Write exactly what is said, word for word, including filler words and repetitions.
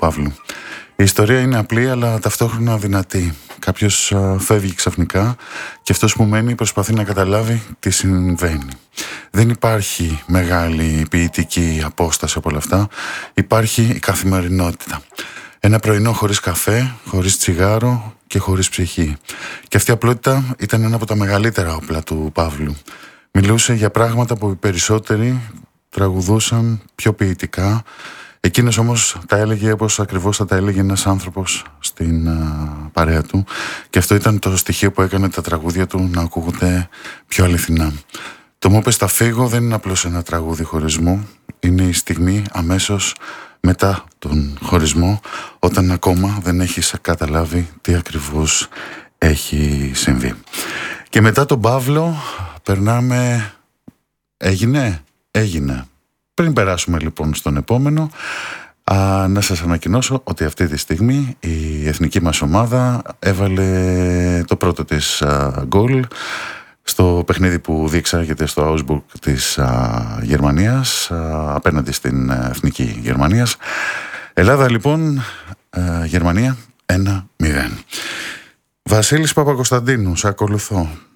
Παύλου. Η ιστορία είναι απλή αλλά ταυτόχρονα δυνατή. Κάποιος α, φεύγει ξαφνικά και αυτός που μένει προσπαθεί να καταλάβει τι συμβαίνει. Δεν υπάρχει μεγάλη ποιητική απόσταση από όλα αυτά. Υπάρχει η καθημερινότητα. Ένα πρωινό χωρίς καφέ, χωρίς τσιγάρο και χωρίς ψυχή. Και αυτή η απλότητα ήταν ένα από τα μεγαλύτερα όπλα του Παύλου. Μιλούσε για πράγματα που οι περισσότεροι τραγουδούσαν πιο ποιητικά. Εκείνος όμως τα έλεγε όπως ακριβώς θα τα έλεγε ένας άνθρωπος στην α, παρέα του. Και αυτό ήταν το στοιχείο που έκανε τα τραγούδια του να ακούγονται πιο αληθινά. Το «Μου πες θα φύγω» δεν είναι απλώς ένα τραγούδι χωρισμού. Είναι η στιγμή αμέσως μετά τον χωρισμό, όταν ακόμα δεν έχεις καταλάβει τι ακριβώς έχει συμβεί. Και μετά τον Παύλο περνάμε... Έγινε? Έγινε. Πριν περάσουμε λοιπόν στον επόμενο, α, να σας ανακοινώσω ότι αυτή τη στιγμή η εθνική μας ομάδα έβαλε το πρώτο της γκολ στο παιχνίδι που διεξάγεται στο Augsburg της α, Γερμανίας α, απέναντι στην εθνική Γερμανίας. Ελλάδα λοιπόν, α, Γερμανία ένα μηδέν. Βασίλης Παπακοσταντίνου, σε ακολουθώ.